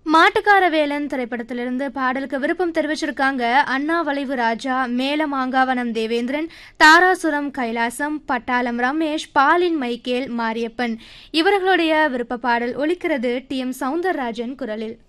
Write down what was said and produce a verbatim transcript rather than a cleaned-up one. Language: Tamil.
மாட்டுக்கார வேலன் திரைப்படத்திலிருந்து பாடலுக்கு விருப்பம் தெரிவிச்சிருக்காங்க அண்ணா வளைவு ராஜா, மேல மாங்காவனம் தேவேந்திரன், தாராசுரம் கைலாசம், பட்டாளம் ரமேஷ், பாலின் மைக்கேல், மாரியப்பன். இவர்களுடைய விருப்ப பாடல் ஒலிக்கிறது டி எம் சவுந்தரராஜன் குரலில்.